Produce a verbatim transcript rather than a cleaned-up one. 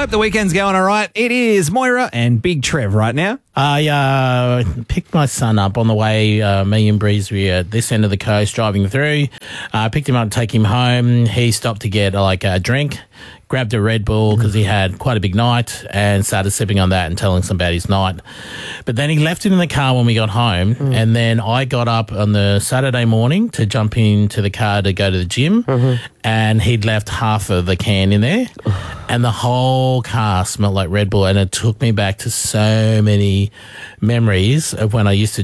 Hope the weekend's going all right. It is Moira and Big Trev right now. I uh, picked my son up on the way, uh, me and Breeze were at this end of the coast driving through. I uh, picked him up to take him home. He stopped to get uh, like a drink, grabbed a Red Bull because he had quite a big night and started sipping on that and telling us about his night. But then he left it in the car when we got home, mm. and then I got up on the Saturday morning to jump into the car to go to the gym, mm-hmm. and he'd left half of the can in there, and the whole car smelled like Red Bull, and it took me back to so many memories of when I used to